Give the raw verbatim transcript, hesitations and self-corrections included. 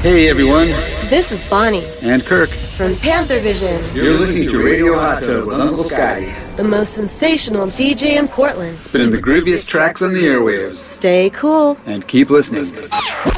Hey everyone. This is Bonnie. And Kirk. From Panther Vision. You're listening to Radio Hot Tub with Uncle Scotty. The most sensational D J in Portland. Spinning the grooviest tracks on the airwaves. Stay cool. And keep listening.